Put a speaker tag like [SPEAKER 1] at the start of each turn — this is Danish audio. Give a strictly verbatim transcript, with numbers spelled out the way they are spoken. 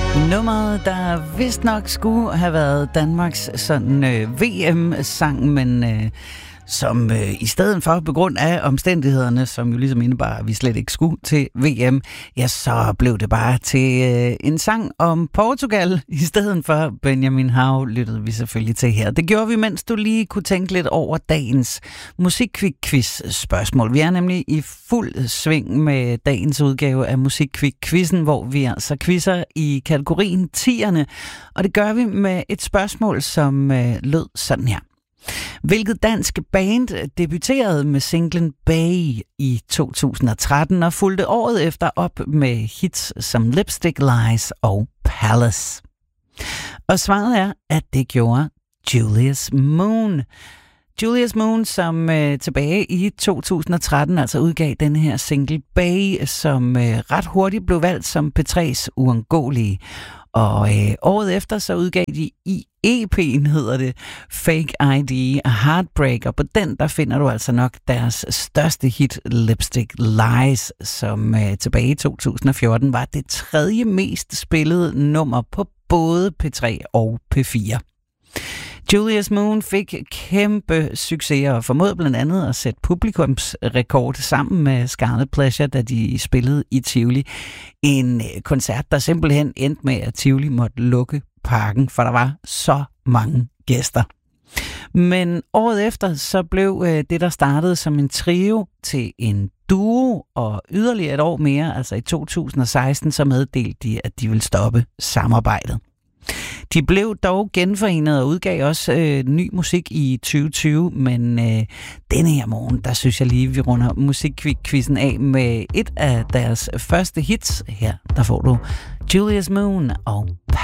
[SPEAKER 1] Nummeret, der vist nok skulle have været Danmarks sådan øh, V M-sang, men øh, som øh, i stedet for, på grund af omstændighederne, som jo ligesom indebar, at vi slet ikke skulle til V M, ja, så blev det bare til øh, en sang om Portugal. I stedet for Benjamin Hav lyttede vi selvfølgelig til her. Det gjorde vi, mens du lige kunne tænke lidt over dagens Musikquiz-spørgsmål. Vi er nemlig i fuld sving med dagens udgave af Musikquiz-quizzen, hvor vi altså quizzer i kategorien tierne, og det gør vi med et spørgsmål, som øh, lød sådan her. Hvilket dansk band debuterede med singlen Bay i to tusind og tretten og fulgte året efter op med hits som Lipstick Lies og Palace? Og svaret er, at det gjorde Julius Moon. Julius Moon, som øh, tilbage i to tusind og tretten altså udgav denne her single Bay, som øh, ret hurtigt blev valgt som P tre's uundgåelige. Og øh, året efter så udgav de i E P'en, hedder det, Fake I D og Heartbreak, og på den der finder du altså nok deres største hit, Lipstick Lies, som øh, tilbage i to tusind og fjorten var det tredje mest spillede nummer på både P tre og P fire. Julius Moon fik kæmpe succeser og formåede blandt andet at sætte publikumsrekord sammen med Scarlet Pleasure, da de spillede i Tivoli. En koncert, der simpelthen endte med, at Tivoli måtte lukke parken, for der var så mange gæster. Men året efter så blev det, der startede som en trio, til en duo, og yderligere et år mere, altså i to tusind og seksten, så meddelte de, at de ville stoppe samarbejdet. De blev dog genforenet og udgav også øh, ny musik i tyve tyve, men øh, denne her morgen, der synes jeg lige, vi runder musikquizzen af med et af deres første hits. Her, der får du Julius Moon og